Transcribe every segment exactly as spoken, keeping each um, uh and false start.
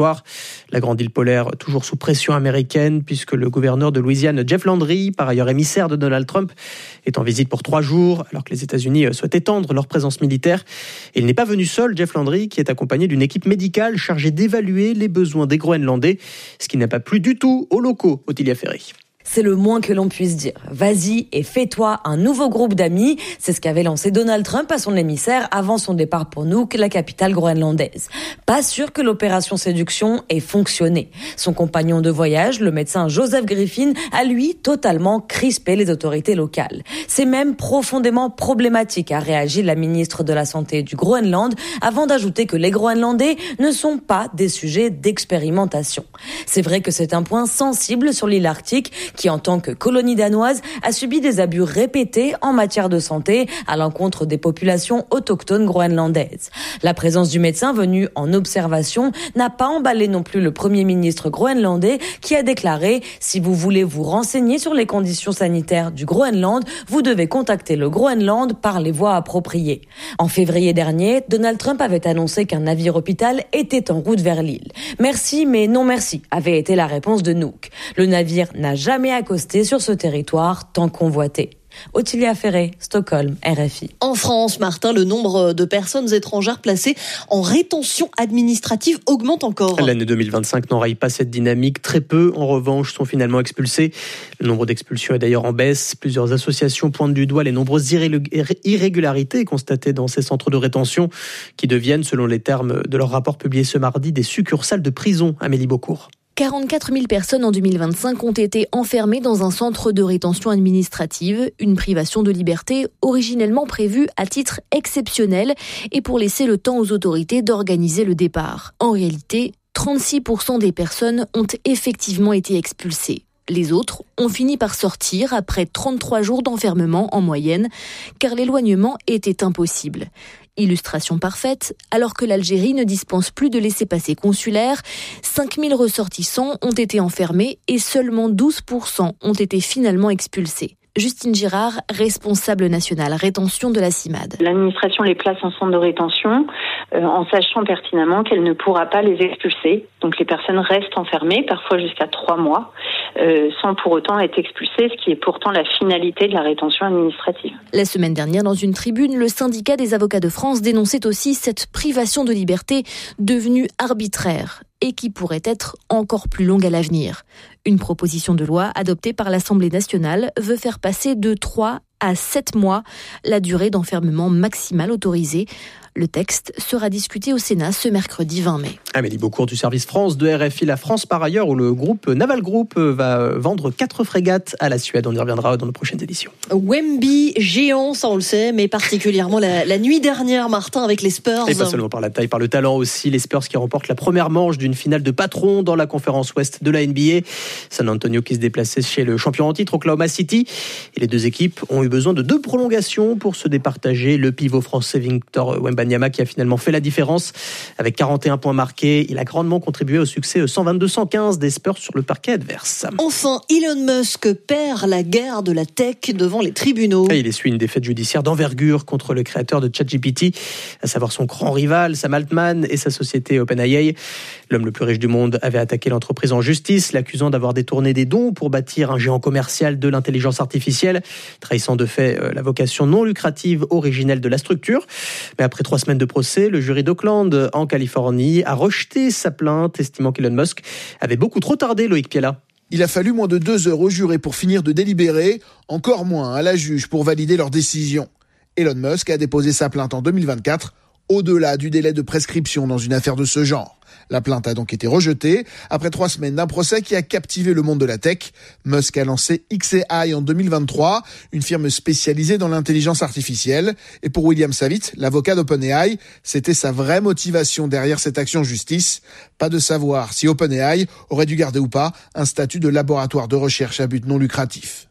territoire. La grande île polaire toujours sous pression américaine puisque le gouverneur de Louisiane, Jeff Landry, par ailleurs émissaire de Donald Trump, est en visite pour trois jours alors que les États-Unis souhaitent étendre leur présence militaire. Et il n'est pas venu seul, Jeff Landry, qui est accompagné d'une équipe médicale chargée d'évaluer les besoins des Groenlandais, ce qui n'a pas plu du tout aux locaux, Ottilia Ferry. C'est le moins que l'on puisse dire. Vas-y et fais-toi un nouveau groupe d'amis. C'est ce qu'avait lancé Donald Trump à son émissaire avant son départ pour Nuuk, la capitale groenlandaise. Pas sûr que l'opération séduction ait fonctionné. Son compagnon de voyage, le médecin Joseph Griffin, a lui totalement crispé les autorités locales. C'est même profondément problématique, a réagi la ministre de la Santé du Groenland, avant d'ajouter que les Groenlandais ne sont pas des sujets d'expérimentation. C'est vrai que c'est un point sensible sur l'île arctique, qui en tant que colonie danoise a subi des abus répétés en matière de santé à l'encontre des populations autochtones groenlandaises. La présence du médecin venu en observation n'a pas emballé non plus le Premier ministre groenlandais qui a déclaré « Si vous voulez vous renseigner sur les conditions sanitaires du Groenland, vous devez contacter le Groenland par les voies appropriées ». En février dernier, Donald Trump avait annoncé qu'un navire hôpital était en route vers l'île. « Merci, mais non merci », avait été la réponse de Nuuk. Le navire n'a jamais accosté sur ce territoire tant convoité. Ottilia Ferré, Stockholm, R F I. En France, Martin, le nombre de personnes étrangères placées en rétention administrative augmente encore. L'année deux mille vingt-cinq n'enraye pas cette dynamique. Très peu, en revanche, sont finalement expulsés. Le nombre d'expulsions est d'ailleurs en baisse. Plusieurs associations pointent du doigt les nombreuses irrégularités constatées dans ces centres de rétention qui deviennent, selon les termes de leur rapport publié ce mardi, des succursales de prison. Amélie Beaucourt. quarante-quatre mille personnes en deux mille vingt-cinq ont été enfermées dans un centre de rétention administrative, une privation de liberté originellement prévue à titre exceptionnel et pour laisser le temps aux autorités d'organiser le départ. En réalité, trente-six pour cent des personnes ont effectivement été expulsées. Les autres ont fini par sortir après trente-trois jours d'enfermement en moyenne, car l'éloignement était impossible. Illustration parfaite, alors que l'Algérie ne dispense plus de laissez-passer consulaires, cinq mille ressortissants ont été enfermés et seulement douze pour cent ont été finalement expulsés. Justine Girard, responsable nationale rétention de la CIMAD. L'administration les place en centre de rétention euh, en sachant pertinemment qu'elle ne pourra pas les expulser. Donc les personnes restent enfermées, parfois jusqu'à trois mois, euh, sans pour autant être expulsées, ce qui est pourtant la finalité de la rétention administrative. La semaine dernière, dans une tribune, le syndicat des avocats de France dénonçait aussi cette privation de liberté devenue arbitraire et qui pourrait être encore plus longue à l'avenir. Une proposition de loi adoptée par l'Assemblée nationale veut faire passer de trois à sept mois la durée d'enfermement maximale autorisée. Le texte sera discuté au Sénat ce mercredi vingt mai. Amélie Beaucourt du service France de R F I. La France, par ailleurs, où le groupe Naval Group va vendre quatre frégates à la Suède. On y reviendra dans nos prochaines éditions. Wemby, géant, ça on le sait, mais particulièrement la, la nuit dernière, Martin, avec les Spurs. Et pas seulement par la taille, par le talent aussi. Les Spurs qui remportent la première manche d'une finale de patron dans la conférence Ouest de la N B A. San Antonio qui se déplaçait chez le champion en titre, Oklahoma City. Et les deux équipes ont eu besoin de deux prolongations pour se départager. Le pivot français Victor Wembanyama qui a finalement fait la différence avec quarante et un points marqués. Il a grandement contribué au succès cent vingt-deux à cent quinze des Spurs sur le parquet adverse. Enfin, Elon Musk perd la guerre de la tech devant les tribunaux. Et il essuie une défaite judiciaire d'envergure contre le créateur de ChatGPT, à savoir son grand rival Sam Altman et sa société OpenAI. L'homme le plus riche du monde avait attaqué l'entreprise en justice, l'accusant d'avoir détourné des dons pour bâtir un géant commercial de l'intelligence artificielle, trahissant de fait la vocation non lucrative originelle de la structure. Mais après trois semaines de procès, le jury d'Oakland, en Californie, a rejeté sa plainte, estimant qu'Elon Musk avait beaucoup trop tardé, Loïc Piella. Il a fallu moins de deux heures au juré pour finir de délibérer, encore moins à la juge pour valider leur décision. Elon Musk a déposé sa plainte en deux mille vingt-quatre, au-delà du délai de prescription dans une affaire de ce genre. La plainte a donc été rejetée après trois semaines d'un procès qui a captivé le monde de la tech. Musk a lancé X A I en deux mille vingt-trois, une firme spécialisée dans l'intelligence artificielle. Et pour William Savitz, l'avocat d'OpenAI, c'était sa vraie motivation derrière cette action en justice. Pas de savoir si OpenAI aurait dû garder ou pas un statut de laboratoire de recherche à but non lucratif.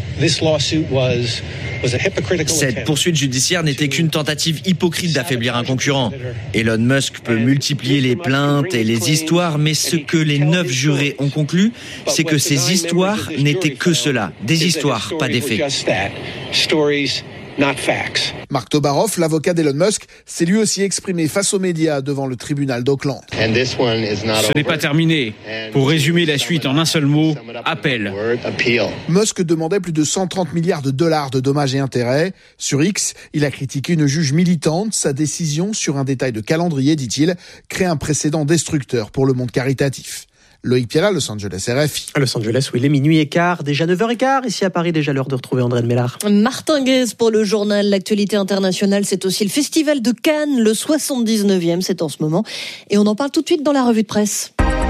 Cette poursuite judiciaire n'était qu'une tentative hypocrite d'affaiblir un concurrent. Elon Musk peut multiplier les plaintes et les histoires, mais ce que les neuf jurés ont conclu, c'est que ces histoires n'étaient que cela, des histoires, pas des faits. not facts. Mark Tobaroff, l'avocat d'Elon Musk, s'est lui aussi exprimé face aux médias devant le tribunal d'Auckland. Ce n'est pas terminé. Pour résumer la suite en un seul mot, appel. Musk demandait plus de cent trente milliards de dollars de dommages et intérêts. Sur X, il a critiqué une juge militante. Sa décision sur un détail de calendrier, dit-il, crée un précédent destructeur pour le monde caritatif. Loïc Pierrat, Los Angeles, R F I. À Los Angeles, où il est minuit et quart, déjà neuf heures quinze. Ici à Paris, déjà l'heure de retrouver André de Mélard. Martin Guez pour le journal. L'actualité internationale, c'est aussi le Festival de Cannes, le soixante-dix-neuvième, c'est en ce moment. Et on en parle tout de suite dans la revue de presse.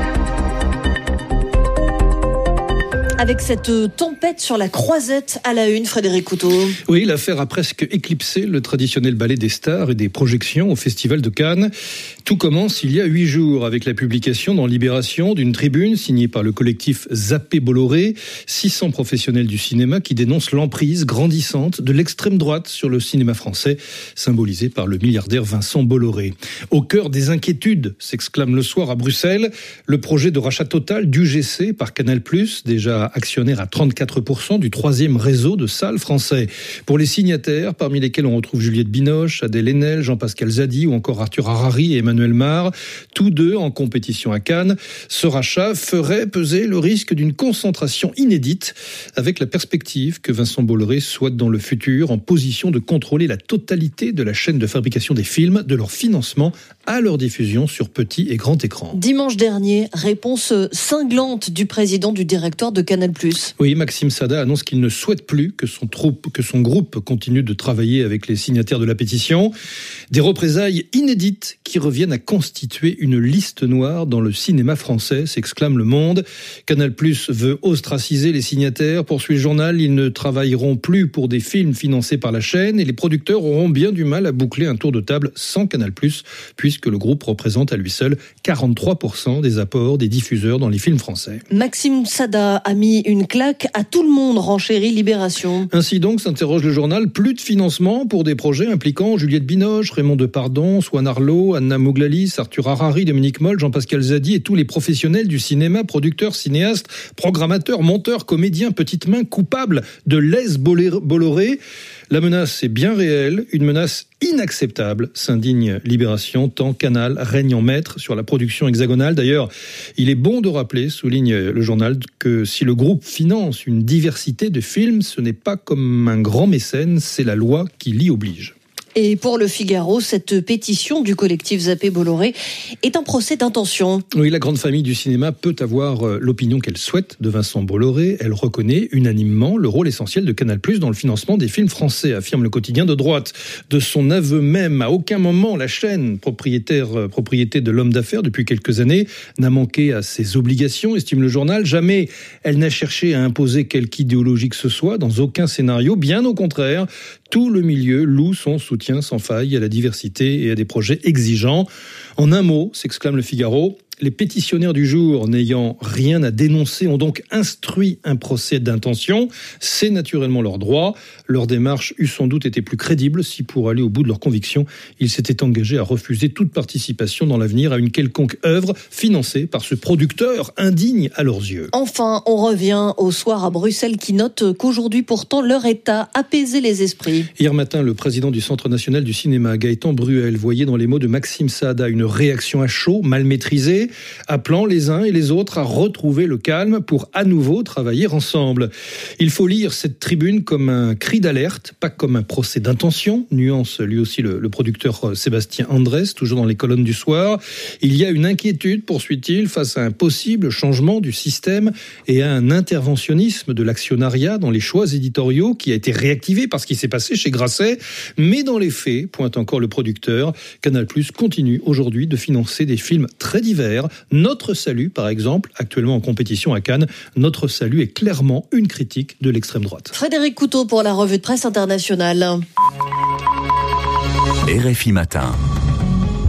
Avec cette tempête sur la Croisette à la une, Frédéric Couteau. Oui, l'affaire a presque éclipsé le traditionnel ballet des stars et des projections au Festival de Cannes. Tout commence il y a huit jours avec la publication dans Libération d'une tribune signée par le collectif Zappé Bolloré, six cents professionnels du cinéma qui dénoncent l'emprise grandissante de l'extrême droite sur le cinéma français, symbolisé par le milliardaire Vincent Bolloré. Au cœur des inquiétudes, s'exclame le soir à Bruxelles, le projet de rachat total d'U G C par Canal+, déjà actionnaire à trente-quatre pour cent du troisième réseau de salles français. Pour les signataires, parmi lesquels on retrouve Juliette Binoche, Adèle Haenel, Jean-Pascal Zadi ou encore Arthur Harari et Emmanuel Mar, tous deux en compétition à Cannes, ce rachat ferait peser le risque d'une concentration inédite avec la perspective que Vincent Bolloré soit dans le futur en position de contrôler la totalité de la chaîne de fabrication des films, de leur financement à leur diffusion sur petit et grand écran. Dimanche dernier, réponse cinglante du président du directoire de Canal+. Oui, Maxime Sada annonce qu'il ne souhaite plus que son, troupe, que son groupe continue de travailler avec les signataires de la pétition. Des représailles inédites qui reviennent à constituer une liste noire dans le cinéma français, s'exclame Le Monde. Canal+ veut ostraciser les signataires. Poursuit le journal, ils ne travailleront plus pour des films financés par la chaîne et les producteurs auront bien du mal à boucler un tour de table sans Canal+, puisque le groupe représente à lui seul quarante-trois pour cent des apports des diffuseurs dans les films français. Maxime Sada a mis une claque à tout le monde, renchérit Libération. Ainsi donc, s'interroge le journal, plus de financement pour des projets impliquant Juliette Binoche, Raymond Depardon, Swan Arlo, Anna Mouglalis, Arthur Harari, Dominique Moll, Jean-Pascal Zadi et tous les professionnels du cinéma, producteurs, cinéastes, programmateurs, monteurs, comédiens, petites mains, coupables de lèse Bolloré. La menace est bien réelle, une menace inacceptable, s'indigne Libération, tant Canal règne en maître sur la production hexagonale. D'ailleurs, il est bon de rappeler, souligne le journal, que si le groupe finance une diversité de films, ce n'est pas comme un grand mécène, c'est la loi qui l'y oblige. Et pour le Figaro, cette pétition du collectif Zappé Bolloré est un procès d'intention. Oui, la grande famille du cinéma peut avoir l'opinion qu'elle souhaite de Vincent Bolloré. Elle reconnaît unanimement le rôle essentiel de Canal+ dans le financement des films français, affirme le quotidien de droite. De son aveu même, à aucun moment, la chaîne, propriétaire, propriété de l'homme d'affaires depuis quelques années, n'a manqué à ses obligations, estime le journal. Jamais elle n'a cherché à imposer quelque idéologie que ce soit, dans aucun scénario. Bien au contraire, tout le milieu loue son soutien sans faille à la diversité et à des projets exigeants. En un mot, s'exclame le Figaro, les pétitionnaires du jour, n'ayant rien à dénoncer, ont donc instruit un procès d'intention. C'est naturellement leur droit. Leur démarche eût sans doute été plus crédible si, pour aller au bout de leurs convictions, ils s'étaient engagés à refuser toute participation dans l'avenir à une quelconque œuvre financée par ce producteur indigne à leurs yeux. Enfin, on revient au soir à Bruxelles qui note qu'aujourd'hui, pourtant, leur État apaisait les esprits. Hier matin, le président du Centre national du cinéma, Gaëtan Bruel, voyait dans les mots de Maxime Sada une réaction à chaud, mal maîtrisée, appelant les uns et les autres à retrouver le calme pour à nouveau travailler ensemble. Il faut lire cette tribune comme un cri d'alerte, pas comme un procès d'intention, nuance lui aussi le, le producteur Sébastien Andrès, toujours dans les colonnes du soir. Il y a une inquiétude, poursuit-il, face à un possible changement du système et à un interventionnisme de l'actionnariat dans les choix éditoriaux qui a été réactivé par ce qui s'est passé chez Grasset. Mais dans les faits, pointe encore le producteur, Canal+ continue aujourd'hui de financer des films très divers. Notre Salut, par exemple, actuellement en compétition à Cannes, Notre Salut est clairement une critique de l'extrême droite. Frédéric Couteau pour la revue de presse internationale. R F I Matin.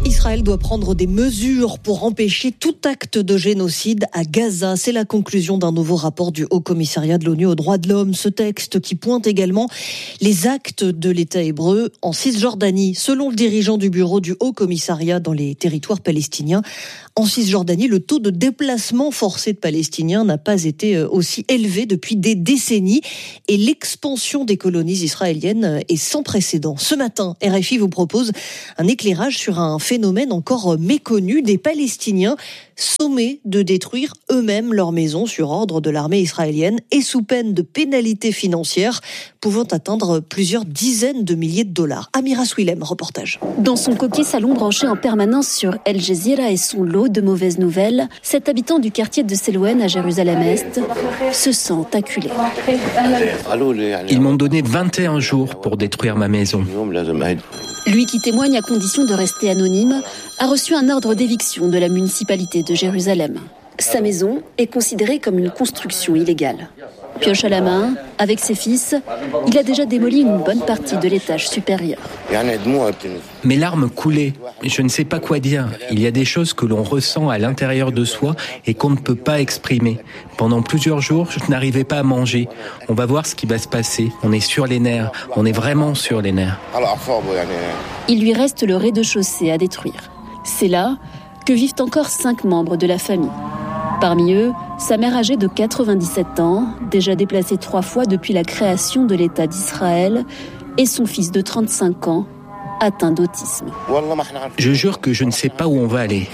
Israël doit prendre des mesures pour empêcher tout acte de génocide à Gaza. C'est la conclusion d'un nouveau rapport du Haut Commissariat de l'ONU aux droits de l'homme. Ce texte qui pointe également les actes de l'État hébreu en Cisjordanie. Selon le dirigeant du bureau du Haut Commissariat dans les territoires palestiniens, en Cisjordanie, le taux de déplacement forcé de Palestiniens n'a pas été aussi élevé depuis des décennies et l'expansion des colonies israéliennes est sans précédent. Ce matin, R F I vous propose un éclairage sur un phénomène encore méconnu, des Palestiniens sommés de détruire eux-mêmes leur maison sur ordre de l'armée israélienne et sous peine de pénalités financières pouvant atteindre plusieurs dizaines de milliers de dollars. Amira Swilem, reportage. Dans son coquet salon branché en permanence sur El Jazeera et son lot de mauvaises nouvelles, cet habitant du quartier de Selouen à Jérusalem-Est se sent acculé. Ils m'ont donné vingt et un jours pour détruire ma maison. Lui, qui témoigne à condition de rester anonyme, a reçu un ordre d'éviction de la municipalité de Jérusalem. Sa maison est considérée comme une construction illégale. Pioche à la main, avec ses fils, il a déjà démoli une bonne partie de l'étage supérieur. Mes larmes coulaient. Je ne sais pas quoi dire. Il y a des choses que l'on ressent à l'intérieur de soi et qu'on ne peut pas exprimer. Pendant plusieurs jours, je n'arrivais pas à manger. On va voir ce qui va se passer. On est sur les nerfs. On est vraiment sur les nerfs. Il lui reste le rez-de-chaussée à détruire. C'est là que vivent encore cinq membres de la famille. Parmi eux, sa mère âgée de quatre-vingt-dix-sept ans, déjà déplacée trois fois depuis la création de l'État d'Israël, et son fils de trente-cinq ans, atteint d'autisme. Je jure que je ne sais pas où on va aller.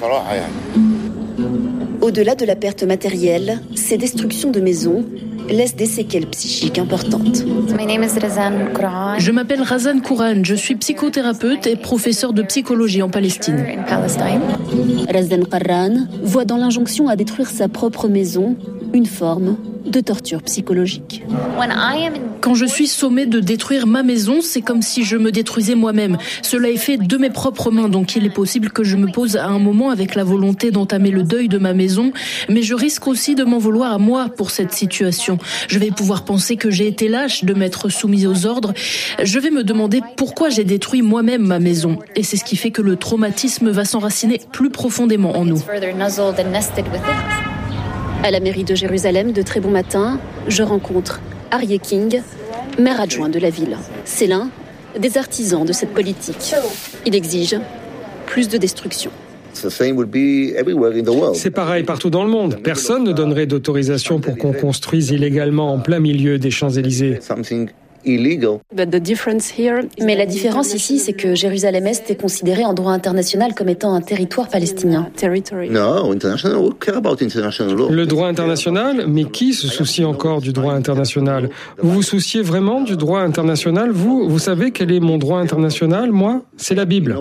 Au-delà de la perte matérielle, ces destructions de maisons laissent des séquelles psychiques importantes. Je m'appelle Razan Kouran, je suis psychothérapeute et professeur de psychologie en Palestine. Razan Kouran voit dans l'injonction à détruire sa propre maison une forme de torture psychologique. Quand je suis sommée de détruire ma maison, c'est comme si je me détruisais moi-même. Cela est fait de mes propres mains, donc il est possible que je me pose à un moment avec la volonté d'entamer le deuil de ma maison, mais je risque aussi de m'en vouloir à moi pour cette situation. Je vais pouvoir penser que j'ai été lâche de m'être soumise aux ordres. Je vais me demander pourquoi j'ai détruit moi-même ma maison. Et c'est ce qui fait que le traumatisme va s'enraciner plus profondément en nous. À la mairie de Jérusalem, de très bon matin, je rencontre Aryeh King, maire adjoint de la ville. C'est l'un des artisans de cette politique. Il exige plus de destruction. C'est pareil partout dans le monde. Personne ne donnerait d'autorisation pour qu'on construise illégalement en plein milieu des Champs-Élysées. Mais la différence ici, c'est que Jérusalem-Est est considéré en droit international comme étant un territoire palestinien. Le droit international? Mais qui se soucie encore du droit international? Vous vous souciez vraiment du droit international? Vous, vous savez quel est mon droit international? Moi, c'est la Bible.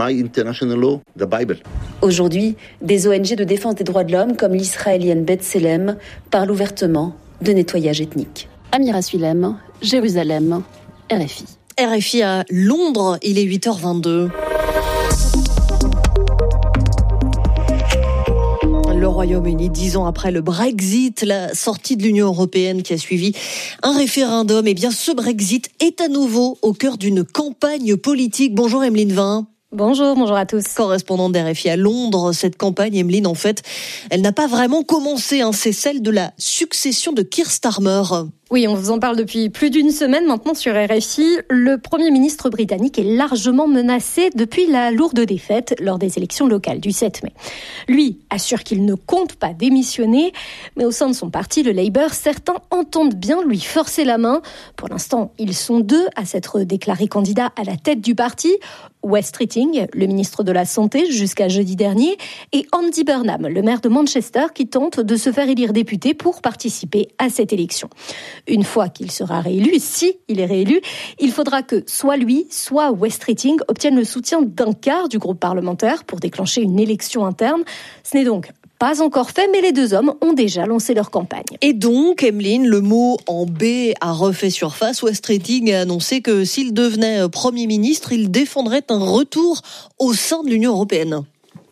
Aujourd'hui, des O N G de défense des droits de l'homme, comme l'israélienne B'Tselem, parlent ouvertement de nettoyage ethnique. Amira Swilem, Jérusalem, R F I. R F I à Londres, il est huit heures vingt-deux. Le Royaume-Uni, dix ans après le Brexit, la sortie de l'Union européenne qui a suivi un référendum, eh bien ce Brexit est à nouveau au cœur d'une campagne politique. Bonjour Emeline Vin. Bonjour, bonjour à tous. Correspondante d'R F I à Londres, cette campagne, Emeline, en fait, elle n'a pas vraiment commencé, hein, c'est celle de la succession de Keir Starmer. Oui, on vous en parle depuis plus d'une semaine maintenant sur R F I. Le Premier ministre britannique est largement menacé depuis la lourde défaite lors des élections locales du sept mai. Lui assure qu'il ne compte pas démissionner, mais au sein de son parti, le Labour, certains entendent bien lui forcer la main. Pour l'instant, ils sont deux à s'être déclarés candidats à la tête du parti. Wes Keating, le ministre de la Santé jusqu'à jeudi dernier, et Andy Burnham, le maire de Manchester, qui tente de se faire élire député pour participer à cette élection. Une fois qu'il sera réélu, si il est réélu, il faudra que soit lui, soit Wes Keating obtiennent le soutien d'un quart du groupe parlementaire pour déclencher une élection interne. Ce n'est donc pas encore fait, mais les deux hommes ont déjà lancé leur campagne. Et donc, Emeline, le mot en B a refait surface. Wes Keating a annoncé que s'il devenait Premier ministre, il défendrait un retour au sein de l'Union européenne.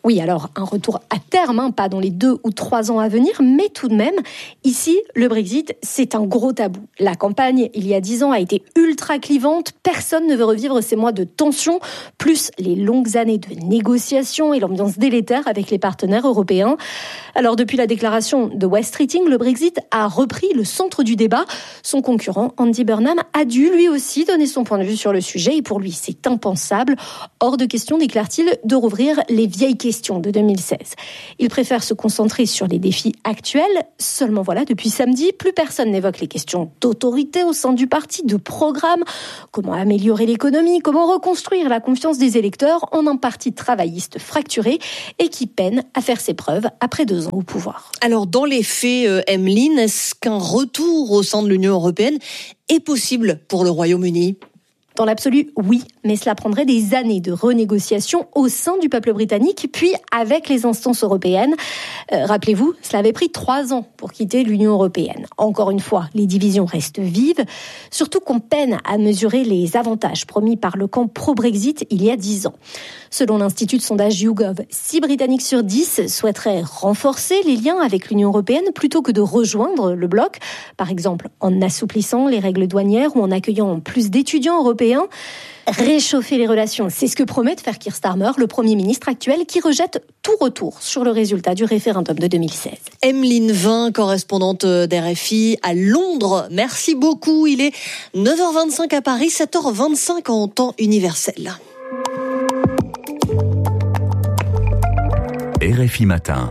Oui, alors un retour à terme, hein, pas dans les deux ou trois ans à venir, mais tout de même, ici, le Brexit, c'est un gros tabou. La campagne, il y a dix ans, a été ultra clivante. Personne ne veut revivre ces mois de tension, plus les longues années de négociations et l'ambiance délétère avec les partenaires européens. Alors, depuis la déclaration de West Streeting, le Brexit a repris le centre du débat. Son concurrent, Andy Burnham, a dû lui aussi donner son point de vue sur le sujet et pour lui, c'est impensable. Hors de question, déclare-t-il, de rouvrir les vieilles questions de deux mille seize. Il préfère se concentrer sur les défis actuels. Seulement voilà, depuis samedi, plus personne n'évoque les questions d'autorité au sein du parti, de programme, comment améliorer l'économie, comment reconstruire la confiance des électeurs en un parti travailliste fracturé et qui peine à faire ses preuves après deux ans au pouvoir. Alors dans les faits, euh, Emeline, est-ce qu'un retour au sein de l'Union européenne est possible pour le Royaume-Uni ? Dans l'absolu, oui, mais cela prendrait des années de renégociation au sein du peuple britannique, puis avec les instances européennes. Euh, rappelez-vous, cela avait pris trois ans pour quitter l'Union européenne. Encore une fois, les divisions restent vives, surtout qu'on peine à mesurer les avantages promis par le camp pro-Brexit il y a dix ans. Selon l'Institut de sondage YouGov, six Britanniques sur dix souhaiteraient renforcer les liens avec l'Union européenne plutôt que de rejoindre le bloc, par exemple en assouplissant les règles douanières ou en accueillant plus d'étudiants européens. Réchauffer les relations, c'est ce que promet de faire Keir Starmer, le Premier ministre actuel, qui rejette tout retour sur le résultat du référendum de deux mille seize. Emeline Vin, correspondante d'R F I à Londres, merci beaucoup. Il est neuf heures vingt-cinq à Paris, sept heures vingt-cinq en temps universel. R F I Matin.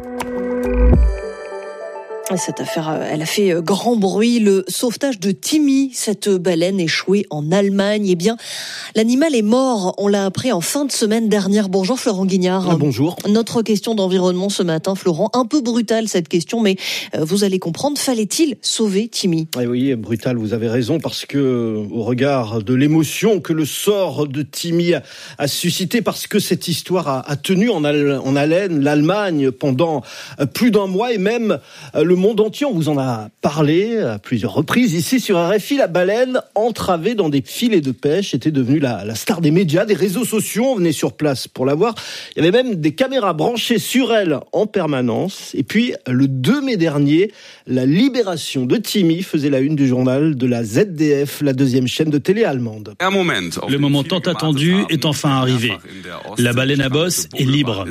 Cette affaire, elle a fait grand bruit. Le sauvetage de Timmy, cette baleine échouée en Allemagne. Eh bien, l'animal est mort. On l'a appris en fin de semaine dernière. Bonjour Florent Guignard. Ah, bonjour. Notre question d'environnement ce matin, Florent. Un peu brutale cette question, mais vous allez comprendre. Fallait-il sauver Timmy ? Oui, oui, brutal. Vous avez raison parce que, au regard de l'émotion que le sort de Timmy a, a suscité, parce que cette histoire a, a tenu en, al, en haleine l'Allemagne pendant plus d'un mois et même le monde entier, on vous en a parlé à plusieurs reprises. Ici, sur R F I, la baleine entravée dans des filets de pêche était devenue la, la star des médias, des réseaux sociaux. On venait sur place pour la voir. Il y avait même des caméras branchées sur elle en permanence. Et puis, le deux mai dernier, la libération de Timmy faisait la une du journal de la Z D F, la deuxième chaîne de télé allemande. Le moment tant attendu est enfin arrivé. La baleine à bosse est libre.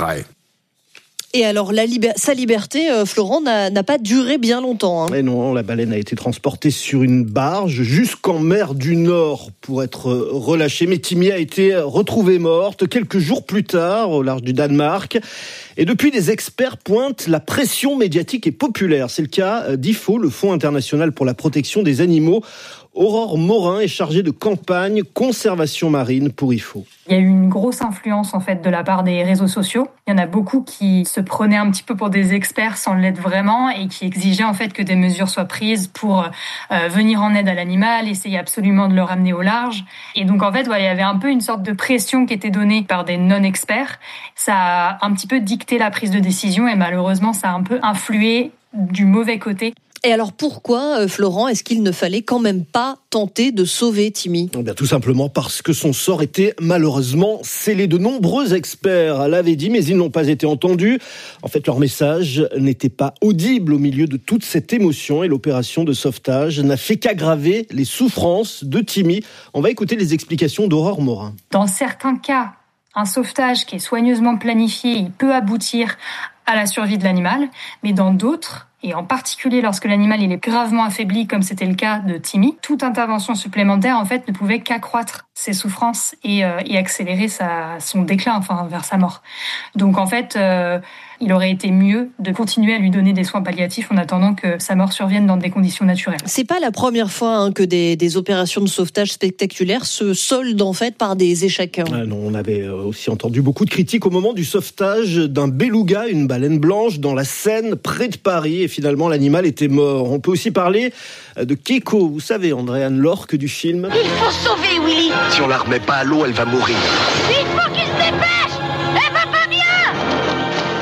Et alors, la liber- sa liberté, euh, Florent, n'a, n'a pas duré bien longtemps. Hein. Mais non, la baleine a été transportée sur une barge jusqu'en mer du Nord pour être relâchée. Mais Timmy a été retrouvée morte quelques jours plus tard au large du Danemark. Et depuis, les experts pointent la pression médiatique et populaire. C'est le cas d'I F O, le Fonds international pour la protection des animaux. Aurore Morin est chargée de campagne conservation marine pour I F O. Il y a eu une grosse influence en fait de la part des réseaux sociaux. Il y en a beaucoup qui se prenaient un petit peu pour des experts sans l'être vraiment et qui exigeaient en fait que des mesures soient prises pour euh, venir en aide à l'animal, essayer absolument de le ramener au large. Et donc en fait, voilà, il y avait un peu une sorte de pression qui était donnée par des non-experts. Ça a un petit peu dicté la prise de décision et malheureusement, ça a un peu influé du mauvais côté. Et alors pourquoi, Florent, est-ce qu'il ne fallait quand même pas tenter de sauver Timmy ? Eh bien, tout simplement parce que son sort était malheureusement scellé. De nombreux experts l'avaient dit, mais ils n'ont pas été entendus. En fait, leur message n'était pas audible au milieu de toute cette émotion et l'opération de sauvetage n'a fait qu'aggraver les souffrances de Timmy. On va écouter les explications d'Aurore Morin. Dans certains cas, un sauvetage qui est soigneusement planifié, il peut aboutir à la survie de l'animal, mais dans d'autres, et en particulier lorsque l'animal il est gravement affaibli, comme c'était le cas de Timmy, toute intervention supplémentaire en fait ne pouvait qu'accroître ses souffrances et, euh, et accélérer sa, son déclin, enfin vers sa mort. Donc en fait, euh, il aurait été mieux de continuer à lui donner des soins palliatifs en attendant que sa mort survienne dans des conditions naturelles. C'est pas la première fois hein, que des, des opérations de sauvetage spectaculaires se soldent en fait par des échecs. Hein. Ah non, on avait aussi entendu beaucoup de critiques au moment du sauvetage d'un beluga, une baleine blanche, dans la Seine, près de Paris. Et finalement, l'animal était mort. On peut aussi parler de Keiko, vous savez, Andréane Lorque du film. Il faut sauver Willy. Si on la remet pas à l'eau, elle va mourir. Il faut qu'il se dépêche. Elle va pas bien.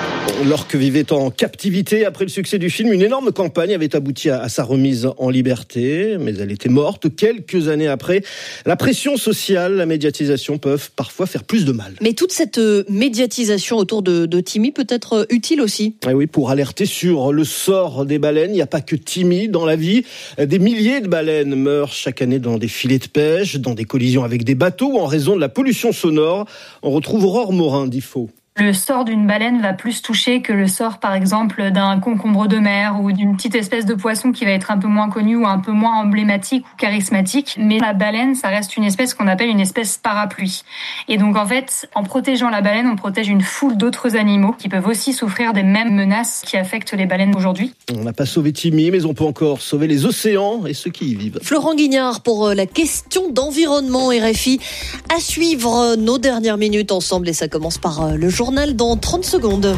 Lorque vivait en captivité après le succès du film. Une énorme campagne avait abouti à sa remise en liberté, mais elle était morte quelques années après. La pression sociale, la médiatisation peuvent parfois faire plus de mal. Mais toute cette médiatisation autour de, de Timmy peut être utile aussi. Et oui, pour alerter sur le sort des baleines. Il n'y a pas que Timmy dans la vie. Des milliers de baleines meurent chaque année dans des filets de pêche, dans des collisions avec des bateaux ou en raison de la pollution sonore. On retrouve Aurore Morin d'Ifo. Le sort d'une baleine va plus toucher que le sort, par exemple, d'un concombre de mer ou d'une petite espèce de poisson qui va être un peu moins connu ou un peu moins emblématique ou charismatique. Mais la baleine, ça reste une espèce qu'on appelle une espèce parapluie. Et donc, en fait, en protégeant la baleine, on protège une foule d'autres animaux qui peuvent aussi souffrir des mêmes menaces qui affectent les baleines aujourd'hui. On n'a pas sauvé Timmy, mais on peut encore sauver les océans et ceux qui y vivent. Florent Guignard pour la question d'environnement R F I. À suivre nos dernières minutes ensemble et ça commence par le jour. Journal dans trente secondes.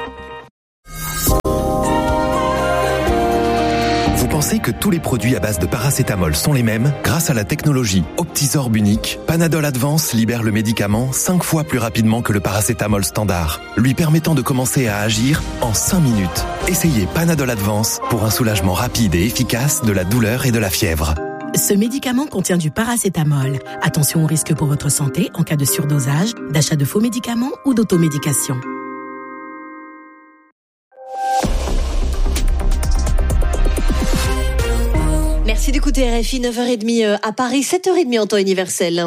Vous pensez que tous les produits à base de paracétamol sont les mêmes? Grâce à la technologie Optisorb unique, Panadol Advance libère le médicament cinq fois plus rapidement que le paracétamol standard, lui permettant de commencer à agir en cinq minutes. Essayez Panadol Advance pour un soulagement rapide et efficace de la douleur et de la fièvre. Ce médicament contient du paracétamol. Attention aux risques pour votre santé en cas de surdosage, d'achat de faux médicaments ou d'automédication. Merci d'écouter R F I, neuf heures trente à Paris, sept heures trente en temps universel.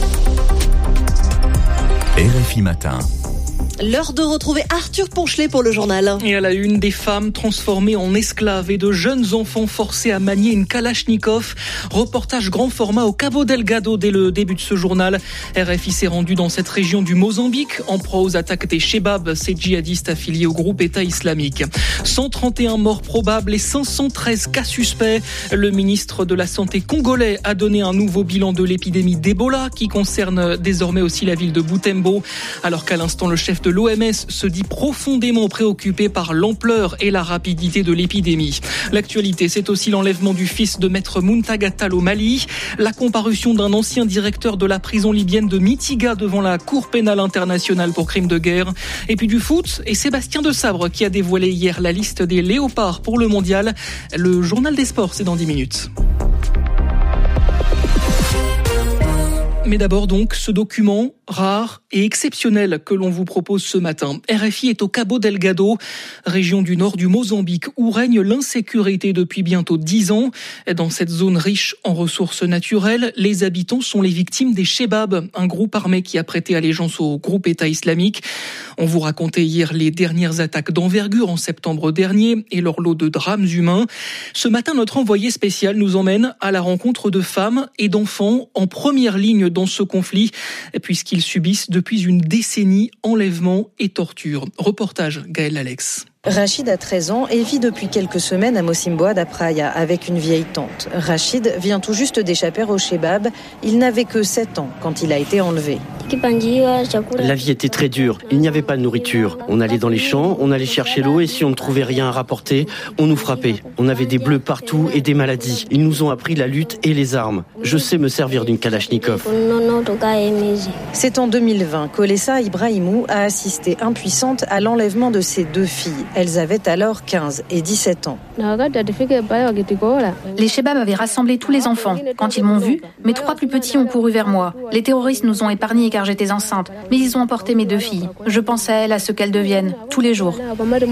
R F I Matin. L'heure de retrouver Arthur Ponchelet pour le journal. Et à la une, des femmes transformées en esclaves et de jeunes enfants forcés à manier une Kalachnikov. Reportage grand format au Cabo Delgado dès le début de ce journal. R F I s'est rendu dans cette région du Mozambique en proie aux attaques des Chebab, ces djihadistes affiliés au groupe État islamique. cent trente et un morts probables et cinq cent treize cas suspects. Le ministre de la Santé congolais a donné un nouveau bilan de l'épidémie d'Ebola qui concerne désormais aussi la ville de Butembo. Alors qu'à l'instant, le chef de l'O M S se dit profondément préoccupé par l'ampleur et la rapidité de l'épidémie. L'actualité, c'est aussi l'enlèvement du fils de maître Muntaga Tall au Mali, la comparution d'un ancien directeur de la prison libyenne de Mitiga devant la Cour pénale internationale pour crimes de guerre, et puis du foot et Sébastien Desabre qui a dévoilé hier la liste des léopards pour le mondial. Le journal des sports, c'est dans dix minutes. Mais d'abord donc, ce document rare et exceptionnel que l'on vous propose ce matin. R F I est au Cabo Delgado, région du nord du Mozambique, où règne l'insécurité depuis bientôt dix ans. Dans cette zone riche en ressources naturelles, les habitants sont les victimes des Chebab, un groupe armé qui a prêté allégeance au groupe État islamique. On vous racontait hier les dernières attaques d'envergure en septembre dernier et leur lot de drames humains. Ce matin, notre envoyé spécial nous emmène à la rencontre de femmes et d'enfants en première ligne dans ce conflit, puisqu'ils subissent depuis une décennie enlèvements et tortures. Reportage Gaël Alex. Rachid a treize ans et vit depuis quelques semaines à Mocimboa da Praia avec une vieille tante. Rachid vient tout juste d'échapper au Chebab. Il n'avait que sept ans quand il a été enlevé. La vie était très dure. Il n'y avait pas de nourriture. On allait dans les champs, on allait chercher l'eau et si on ne trouvait rien à rapporter, on nous frappait. On avait des bleus partout et des maladies. Ils nous ont appris la lutte et les armes. Je sais me servir d'une Kalachnikov. C'est en deux mille vingt qu'Olessa Ibrahimou a assisté impuissante à l'enlèvement de ses deux filles. Elles avaient alors quinze et dix-sept ans. Les Chebab avaient rassemblé tous les enfants. Quand ils m'ont vu, mes trois plus petits ont couru vers moi. Les terroristes nous ont épargnés car j'étais enceinte, mais ils ont emporté mes deux filles. Je pense à elles, à ce qu'elles deviennent, tous les jours.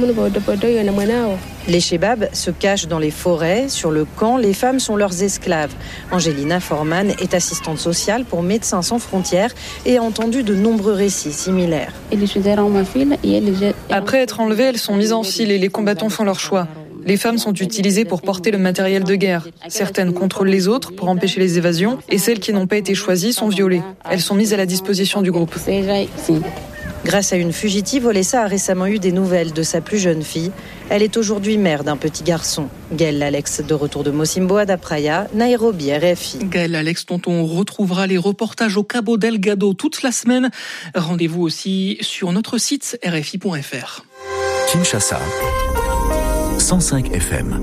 Les Chebab se cachent dans les forêts. Sur le camp, les femmes sont leurs esclaves. Angelina Forman est assistante sociale pour Médecins sans frontières et a entendu de nombreux récits similaires. Après être enlevées, elles sont mises en file et les combattants font leur choix. Les femmes sont utilisées pour porter le matériel de guerre. Certaines contrôlent les autres pour empêcher les évasions et celles qui n'ont pas été choisies sont violées. Elles sont mises à la disposition du groupe. Grâce à une fugitive, Olessa a récemment eu des nouvelles de sa plus jeune fille. Elle est aujourd'hui mère d'un petit garçon. Gaël Alex, de retour de Mocimboa da Praia, Nairobi, R F I. Gaël Alex, dont on retrouvera les reportages au Cabo Delgado toute la semaine. Rendez-vous aussi sur notre site r f i point f r. Kinshasa, cent cinq F M.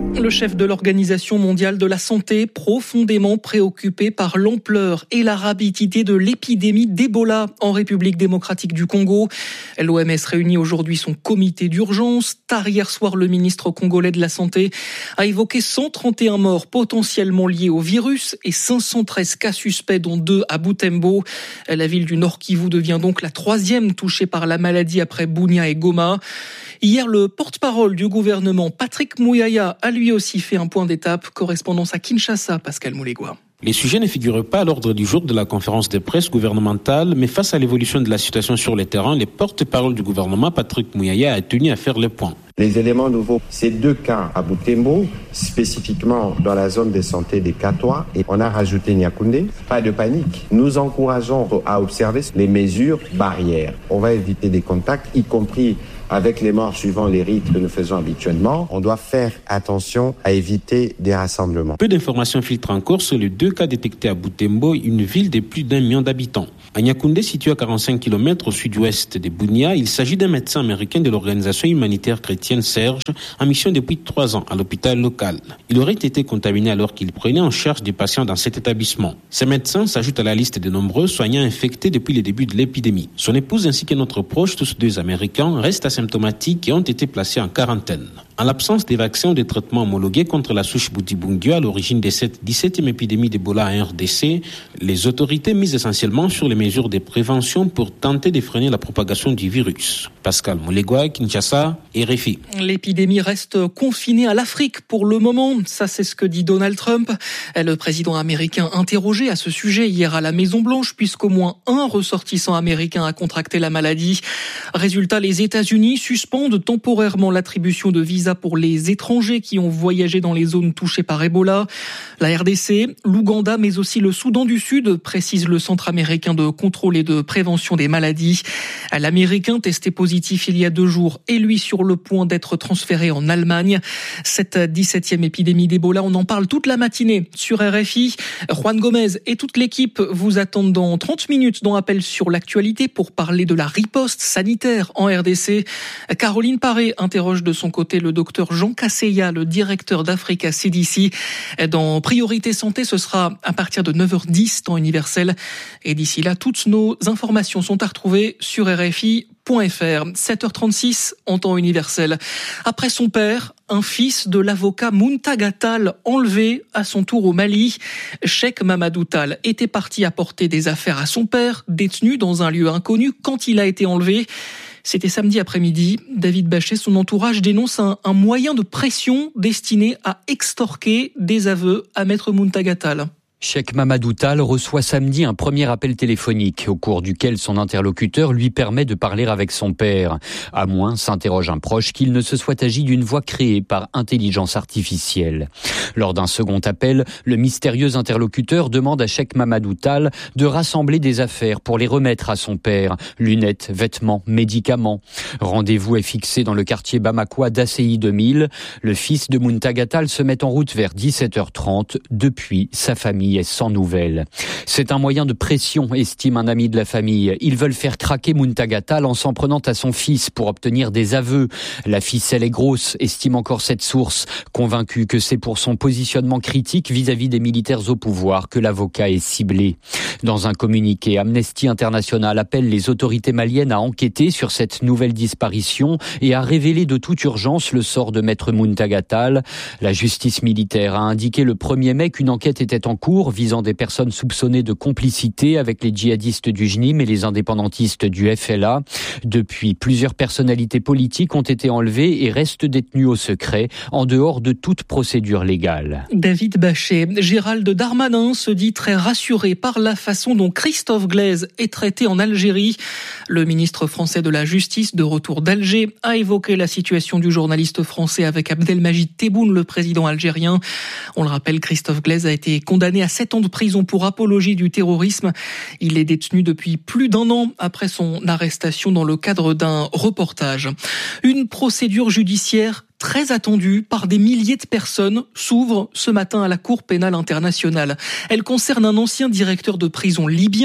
Le chef de l'Organisation mondiale de la santé, profondément préoccupé par l'ampleur et la rapidité de l'épidémie d'Ebola en République démocratique du Congo. L'O M S réunit aujourd'hui son comité d'urgence. Tard hier soir, le ministre congolais de la Santé a évoqué cent trente et un morts potentiellement liés au virus et cinq cent treize cas suspects, dont deux à Butembo. La ville du Nord Kivu devient donc la troisième touchée par la maladie après Bunia et Goma. Hier, le porte-parole du gouvernement, Patrick Muyaya, a lui aussi fait un point d'étape. Correspondance à Kinshasa, Pascal Moulegua. Les sujets ne figurent pas à l'ordre du jour de la conférence de presse gouvernementale, mais face à l'évolution de la situation sur le terrain, le porte-parole du gouvernement, Patrick Muyaya, a tenu à faire le point. Les éléments nouveaux, c'est deux cas à Butembo, spécifiquement dans la zone de santé des Katoa, et on a rajouté Nyakoundé. Pas de panique. Nous encourageons à observer les mesures barrières. On va éviter des contacts, y compris avec les morts suivant les rites que nous faisons habituellement. On doit faire attention à éviter des rassemblements. Peu d'informations filtrent encore sur les deux cas détectés à Butembo, une ville de plus d'un million d'habitants. À Nyakoundé, situé à quarante-cinq kilomètres au sud-ouest de Bunia, il s'agit d'un médecin américain de l'organisation humanitaire chrétienne Serge, en mission depuis trois ans à l'hôpital local. Il aurait été contaminé alors qu'il prenait en charge des patients dans cet établissement. Ces médecins s'ajoutent à la liste de nombreux soignants infectés depuis le début de l'épidémie. Son épouse ainsi qu'un autre proche, tous deux américains, restent asymptomatiques et ont été placés en quarantaine. En l'absence des vaccins ou des traitements homologués contre la souche Bundibugyo à l'origine de cette dix-septième épidémie d'Ebola en R D C, les autorités misent essentiellement sur les mesures de prévention pour tenter de freiner la propagation du virus. Pascal Moulegua, Kinshasa, R F I. L'épidémie reste confinée à l'Afrique pour le moment. Ça, c'est ce que dit Donald Trump. Le président américain interrogé à ce sujet hier à la Maison-Blanche, puisqu'au moins un ressortissant américain a contracté la maladie. Résultat, les États-Unis suspendent temporairement l'attribution de visas pour les étrangers qui ont voyagé dans les zones touchées par Ebola. La R D C, l'Ouganda, mais aussi le Soudan du Sud, précise le Centre américain de contrôle et de prévention des maladies. L'Américain testé positif il y a deux jours est lui sur le point d'être transféré en Allemagne. Cette dix-septième épidémie d'Ebola, on en parle toute la matinée sur R F I. Juan Gomez et toute l'équipe vous attendent dans trente minutes dans Appel sur l'actualité pour parler de la riposte sanitaire en R D C. Caroline Paré interroge de son côté le docteur Jean Casseya, le directeur d'Africa C D C. Dans Priorité Santé, ce sera à partir de neuf heures dix, temps universel. Et d'ici là, toutes nos informations sont à retrouver sur R F I point F R. sept heures trente-six en temps universel. Après son père, un fils de l'avocat Muntaga Tall enlevé à son tour au Mali. Cheikh Mamadou Tall était parti apporter des affaires à son père, détenu dans un lieu inconnu quand il a été enlevé. C'était samedi après-midi. David Bachet, son entourage dénonce un, un moyen de pression destiné à extorquer des aveux à Maître Muntaga Tall. Cheikh Mamadou Tall reçoit samedi un premier appel téléphonique au cours duquel son interlocuteur lui permet de parler avec son père. À moins, s'interroge un proche, qu'il ne se soit agi d'une voix créée par intelligence artificielle. Lors d'un second appel, le mystérieux interlocuteur demande à Cheikh Mamadou Tall de rassembler des affaires pour les remettre à son père. Lunettes, vêtements, médicaments. Rendez-vous est fixé dans le quartier bamakois d'A C I deux mille. Le fils de Muntaga Tall se met en route vers dix-sept heures trente. Depuis, sa famille est sans nouvelles. C'est un moyen de pression, estime un ami de la famille. Ils veulent faire craquer Muntaga Tall en s'en prenant à son fils pour obtenir des aveux. La ficelle est grosse, estime encore cette source, convaincu que c'est pour son positionnement critique vis-à-vis des militaires au pouvoir que l'avocat est ciblé. Dans un communiqué, Amnesty International appelle les autorités maliennes à enquêter sur cette nouvelle disparition et à révéler de toute urgence le sort de Maître Muntaga Tall. La justice militaire a indiqué le premier mai qu'une enquête était en cours visant des personnes soupçonnées de complicité avec les djihadistes du J N I M et les indépendantistes du F L A. Depuis, plusieurs personnalités politiques ont été enlevées et restent détenues au secret, en dehors de toute procédure légale. David Bachet, Gérald Darmanin se dit très rassuré par la façon dont Christophe Glaise est traité en Algérie. Le ministre français de la Justice, de retour d'Alger, a évoqué la situation du journaliste français avec Abdelmajid Tebboune, le président algérien. On le rappelle, Christophe Glaise a été condamné à sept ans de prison pour apologie du terrorisme. Il est détenu depuis plus d'un an après son arrestation dans le cadre d'un reportage. Une procédure judiciaire très attendue par des milliers de personnes s'ouvre ce matin à la Cour pénale internationale. Elle concerne un ancien directeur de prison libyen.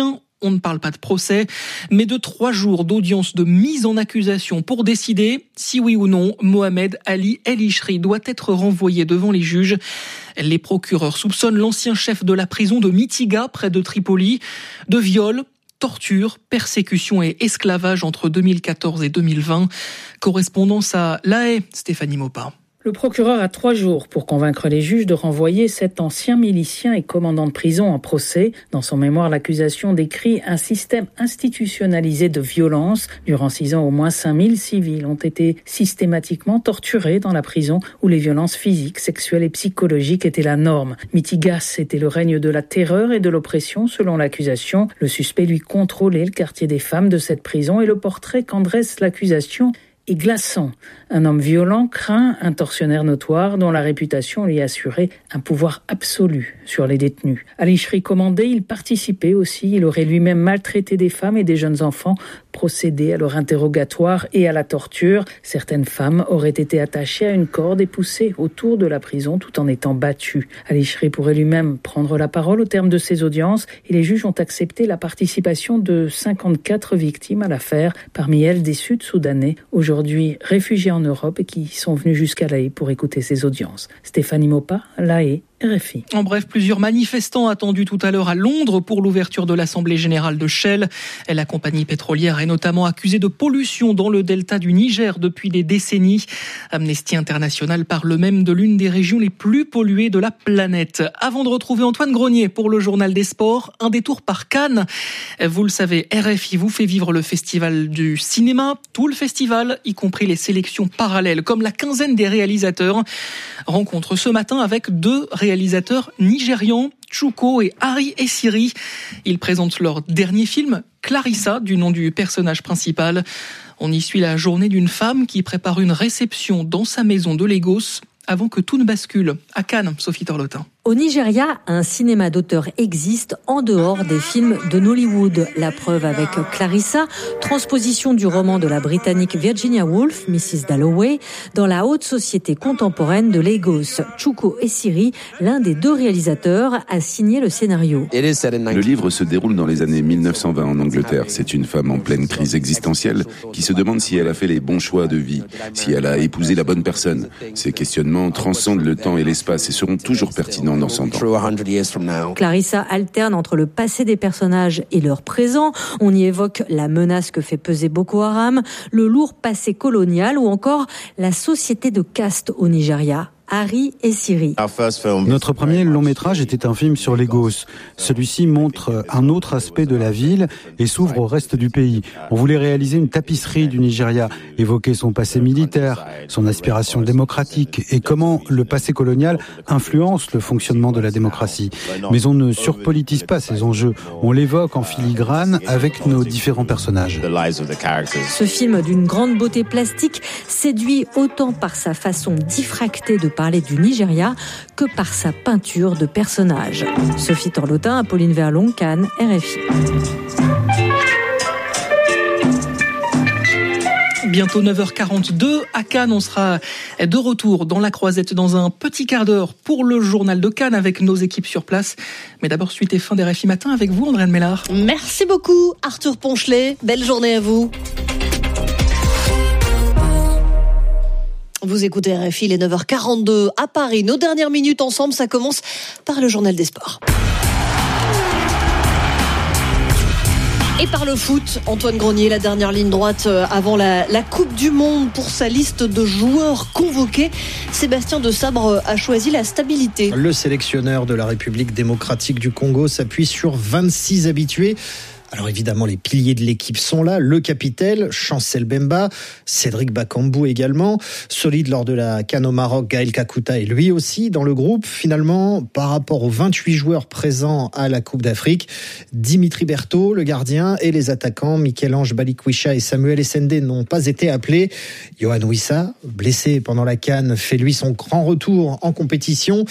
On ne parle pas de procès, mais de trois jours d'audience de mise en accusation pour décider si oui ou non Mohamed Ali El Ishri doit être renvoyé devant les juges. Les procureurs soupçonnent l'ancien chef de la prison de Mitiga, près de Tripoli, de viol, torture, persécution et esclavage entre deux mille quatorze et deux mille vingt. Correspondance à La Haye, Stéphanie Maupas. Le procureur a trois jours pour convaincre les juges de renvoyer cet ancien milicien et commandant de prison en procès. Dans son mémoire, l'accusation décrit un système institutionnalisé de violence. Durant six ans, au moins cinq mille civils ont été systématiquement torturés dans la prison où les violences physiques, sexuelles et psychologiques étaient la norme. Mitigas était le règne de la terreur et de l'oppression selon l'accusation. Le suspect lui contrôlait le quartier des femmes de cette prison et le portrait qu'en dresse l'accusation est glaçant. Un homme violent, craint, un tortionnaire notoire dont la réputation lui assurait un pouvoir absolu sur les détenus. Ali Ishri commandait, il participait aussi, il aurait lui-même maltraité des femmes et des jeunes enfants, procédé à leur interrogatoire et à la torture. Certaines femmes auraient été attachées à une corde et poussées autour de la prison tout en étant battues. Ali Ishri pourrait lui-même prendre la parole au terme de ces audiences et les juges ont accepté la participation de cinquante-quatre victimes à l'affaire, parmi elles des Sud-Soudanais, aujourd'hui réfugiés en Europe et qui sont venus jusqu'à La Haye pour écouter ces audiences. Stéphanie Maupas, La Haye, R F I. En bref, plusieurs manifestants attendus tout à l'heure à Londres pour l'ouverture de l'Assemblée générale de Shell. La compagnie pétrolière est notamment accusée de pollution dans le delta du Niger depuis des décennies. Amnesty International parle même de l'une des régions les plus polluées de la planète. Avant de retrouver Antoine Grenier pour le journal des sports, un détour par Cannes. Vous le savez, R F I vous fait vivre le festival du cinéma, tout le festival, y compris les sélections parallèles, comme la quinzaine des réalisateurs. Rencontre ce matin avec deux réalisateurs nigérians, Chuko et Harry Essiri. Ils présentent leur dernier film, Clarissa, du nom du personnage principal. On y suit la journée d'une femme qui prépare une réception dans sa maison de Lagos avant que tout ne bascule. À Cannes, Sophie Torlotin. Au Nigeria, un cinéma d'auteur existe en dehors des films de Nollywood. La preuve avec Clarissa, transposition du roman de la Britannique Virginia Woolf, missus Dalloway, dans la haute société contemporaine de Lagos. Chuko Essiri, l'un des deux réalisateurs, a signé le scénario. Le livre se déroule dans les années mille neuf cent vingt en Angleterre. C'est une femme en pleine crise existentielle qui se demande si elle a fait les bons choix de vie, si elle a épousé la bonne personne. Ces questionnements transcendent le temps et l'espace et seront toujours pertinents dans son temps. Clarissa alterne entre le passé des personnages et leur présent. On y évoque la menace que fait peser Boko Haram, le lourd passé colonial ou encore la société de caste au Nigeria. Harry Essiri. Notre premier long métrage était un film sur Lagos. Celui-ci montre un autre aspect de la ville et s'ouvre au reste du pays. On voulait réaliser une tapisserie du Nigeria, évoquer son passé militaire, son aspiration démocratique et comment le passé colonial influence le fonctionnement de la démocratie. Mais on ne surpolitise pas ces enjeux. On l'évoque en filigrane avec nos différents personnages. Ce film d'une grande beauté plastique séduit autant par sa façon diffractée de parler du Nigeria que par sa peinture de personnages. Sophie Torlotin, Apolline Verlon, Cannes, R F I. Bientôt neuf heures quarante-deux à Cannes, on sera de retour dans la Croisette dans un petit quart d'heure pour le journal de Cannes avec nos équipes sur place. Mais d'abord, suite et fin des R F I Matin avec vous, Andréane Mélard. Merci beaucoup, Arthur Ponchelet. Belle journée à vous. Vous écoutez R F I, les neuf heures quarante-deux à Paris. Nos dernières minutes ensemble, ça commence par le journal des sports. Et par le foot, Antoine Grenier, la dernière ligne droite avant la, la Coupe du Monde pour sa liste de joueurs convoqués. Sébastien de Sabre a choisi la stabilité. Le sélectionneur de la République démocratique du Congo s'appuie sur vingt-six habitués. Alors évidemment, les piliers de l'équipe sont là. Le capitaine, Chancel Bemba, Cédric Bakambu également. Solide lors de la CAN au Maroc, Gaël Kakuta est lui aussi dans le groupe. Finalement, par rapport aux vingt-huit joueurs présents à la Coupe d'Afrique, Dimitri Berthaud, le gardien, et les attaquants, Michel-Ange Balikwisha et Samuel Essendé n'ont pas été appelés. Yohan Wissa, blessé pendant la CAN, fait lui son grand retour en compétition.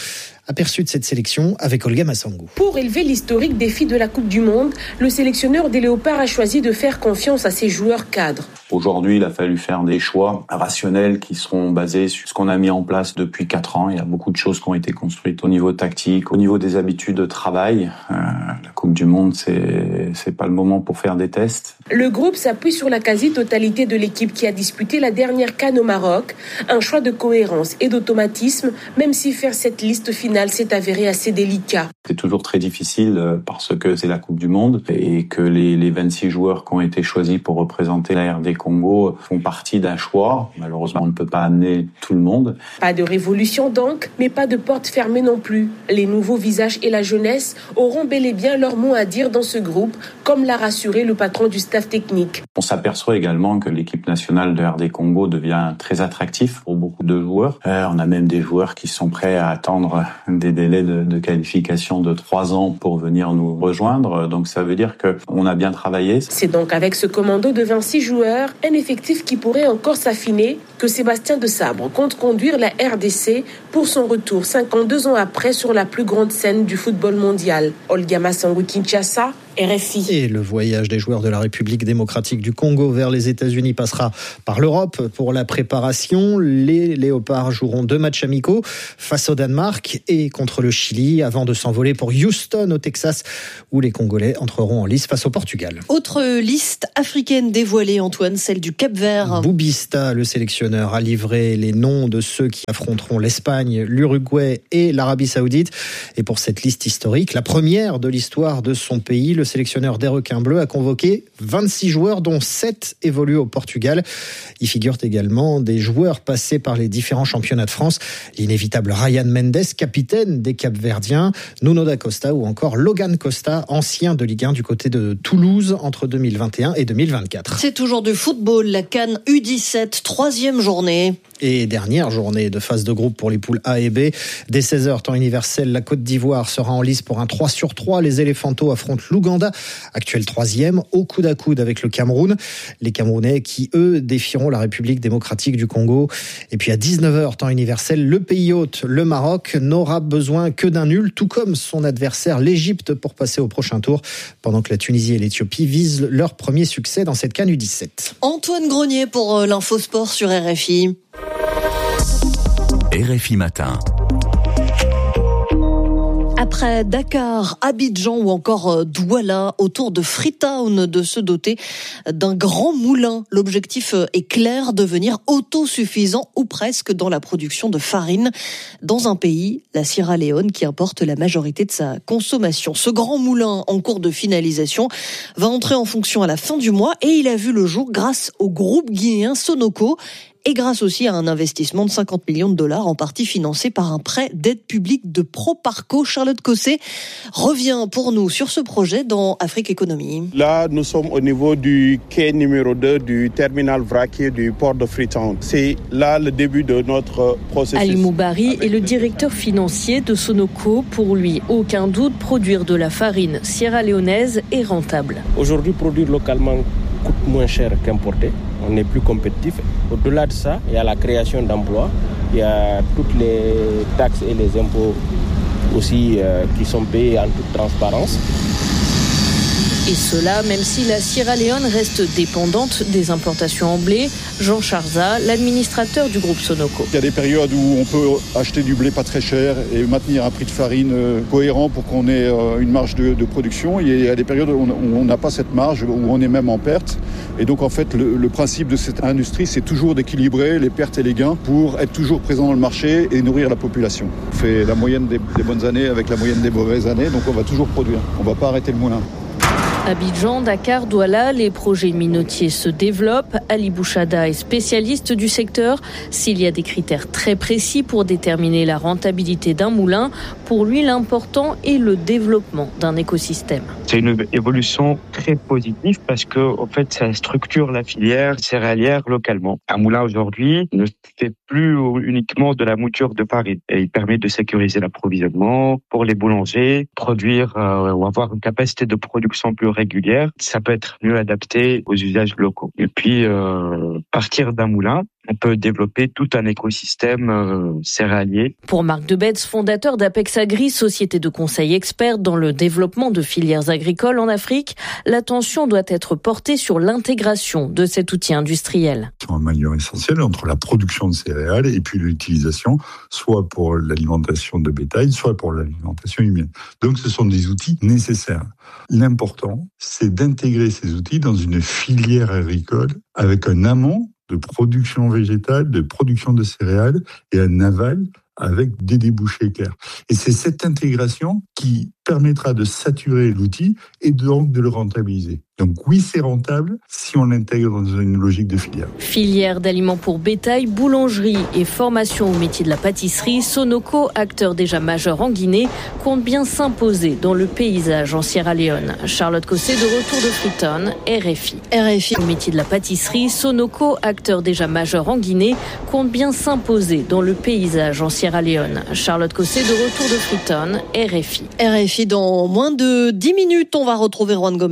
Aperçu de cette sélection avec Olga Massangou. Pour élever l'historique défi de la Coupe du Monde, le sélectionneur des Léopards a choisi de faire confiance à ses joueurs cadres. Aujourd'hui, il a fallu faire des choix rationnels qui seront basés sur ce qu'on a mis en place depuis quatre ans. Il y a beaucoup de choses qui ont été construites au niveau tactique, au niveau des habitudes de travail. Euh, la Coupe du Monde, c'est, c'est pas le moment pour faire des tests. Le groupe s'appuie sur la quasi-totalité de l'équipe qui a disputé la dernière CAN au Maroc. Un choix de cohérence et d'automatisme, même si faire cette liste finale s'est avéré assez délicat. C'est toujours très difficile parce que c'est la Coupe du Monde et que les, les vingt-six joueurs qui ont été choisis pour représenter la R D Congo font partie d'un choix. Malheureusement, on ne peut pas amener tout le monde. Pas de révolution donc, mais pas de porte fermée non plus. Les nouveaux visages et la jeunesse auront bel et bien leur mot à dire dans ce groupe, comme l'a rassuré le patron du staff technique. On s'aperçoit également que l'équipe nationale de R D Congo devient très attractive pour beaucoup de joueurs. Euh, on a même des joueurs qui sont prêts à attendre des délais de, de qualification de trois ans pour venir nous rejoindre. Donc ça veut dire qu'on a bien travaillé. C'est donc avec ce commando de vingt-six joueurs, un effectif qui pourrait encore s'affiner, que Sébastien Desabre compte conduire la R D C pour son retour cinquante-deux ans après sur la plus grande scène du football mondial. Olga Massangou, Kinshasa, R F I. Et le voyage des joueurs de la République démocratique du Congo vers les États-Unis passera par l'Europe pour la préparation. Les Léopards joueront deux matchs amicaux face au Danemark et contre le Chili avant de s'envoler pour Houston au Texas où les Congolais entreront en lice face au Portugal. Autre liste africaine dévoilée, Antoine, celle du Cap-Vert. Boubista, le sélectionneur, a livré les noms de ceux qui affronteront l'Espagne, l'Uruguay et l'Arabie Saoudite. Et pour cette liste historique, la première de l'histoire de son pays, le sélectionneur des Requins Bleus a convoqué vingt-six joueurs, dont sept évoluent au Portugal. Y figurent également des joueurs passés par les différents championnats de France. L'inévitable Ryan Mendes, capitaine des Cap-Verdiens, Nuno da Costa ou encore Logan Costa, ancien de Ligue un du côté de Toulouse entre deux mille vingt et un et deux mille vingt-quatre. C'est toujours du football, la CAN U dix-sept, troisième journée. Et dernière journée de phase de groupe pour les poules A et B. Dès seize heures, temps universel, la Côte d'Ivoire sera en lice pour un trois sur trois. Les Éléphantos affrontent l'Ouganda, actuel troisième, au coude à coude avec le Cameroun. Les Camerounais qui, eux, défieront la République démocratique du Congo. Et puis à dix-neuf heures, temps universel, le pays hôte, le Maroc, n'aura besoin que d'un nul, tout comme son adversaire, l'Égypte, pour passer au prochain tour, pendant que la Tunisie et l'Éthiopie visent leur premier succès dans cette CAN U dix-sept. Antoine Grenier pour l'Infosport sur R F I. R F I Matin. Après Dakar, Abidjan ou encore Douala, autour de Freetown de se doter d'un grand moulin. L'objectif est clair, devenir autosuffisant ou presque dans la production de farine dans un pays, la Sierra Leone, qui importe la majorité de sa consommation. Ce grand moulin en cours de finalisation va entrer en fonction à la fin du mois et il a vu le jour grâce au groupe guinéen Sonoco. Et grâce aussi à un investissement de cinquante millions de dollars, en partie financé par un prêt d'aide publique de Proparco. Charlotte Cosset revient pour nous sur ce projet dans Afrique Économie. Là, nous sommes au niveau du quai numéro deux du terminal vraquier du port de Freetown. C'est là le début de notre processus. Ali Moubari est le directeur financier de Sonoco. Pour lui, aucun doute, produire de la farine sierra-léonaise est rentable. Aujourd'hui, produire localement coûte moins cher qu'importer. On est plus compétitif. Au-delà de ça, il y a la création d'emplois, il y a toutes les taxes et les impôts aussi euh, qui sont payés en toute transparence. Et cela, même si la Sierra Leone reste dépendante des importations en blé. Jean Charza, l'administrateur du groupe Sonoco. Il y a des périodes où on peut acheter du blé pas très cher et maintenir un prix de farine cohérent pour qu'on ait une marge de, de production. Et il y a des périodes où on n'a pas cette marge, où on est même en perte. Et donc en fait, le, le principe de cette industrie, c'est toujours d'équilibrer les pertes et les gains pour être toujours présent dans le marché et nourrir la population. On fait la moyenne des, des bonnes années avec la moyenne des mauvaises années, donc on va toujours produire. On ne va pas arrêter le moulin. Abidjan, Dakar, Douala, les projets minotiers se développent. Ali Bouchada est spécialiste du secteur. S'il y a des critères très précis pour déterminer la rentabilité d'un moulin, pour lui, l'important est le développement d'un écosystème. C'est une évolution très positive parce que, en fait, ça structure la filière céréalière localement. Un moulin aujourd'hui ne fait plus uniquement de la mouture de farine. Et il permet de sécuriser l'approvisionnement pour les boulangers, produire euh, ou avoir une capacité de production plus régulière. Ça peut être mieux adapté aux usages locaux. Et puis, euh, partir d'un moulin on peut développer tout un écosystème euh, céréalier. Pour Marc Debetz, fondateur d'Apex Agri, société de conseil experte dans le développement de filières agricoles en Afrique, l'attention doit être portée sur l'intégration de cet outil industriel. C'est un maillon essentiel entre la production de céréales et puis l'utilisation, soit pour l'alimentation de bétail, soit pour l'alimentation humaine. Donc ce sont des outils nécessaires. L'important, c'est d'intégrer ces outils dans une filière agricole avec un amont de production végétale, de production de céréales et un aval avec des débouchés clairs. Et c'est cette intégration qui permettra de saturer l'outil et donc de le rentabiliser. Donc oui, c'est rentable si on l'intègre dans une logique de filière. Filière d'aliments pour bétail, boulangerie et formation au métier de la pâtisserie, Sonoco, acteur déjà majeur en Guinée, compte bien s'imposer dans le paysage en Sierra Leone. Charlotte Cosset de retour de Freetown, R F I. R F I. Au métier de la pâtisserie, Sonoco, acteur déjà majeur en Guinée, compte bien s'imposer dans le paysage en Sierra Leone. Charlotte Cosset de retour de Freetown, R F I. R F I, dans moins de dix minutes, on va retrouver Juan Gomez.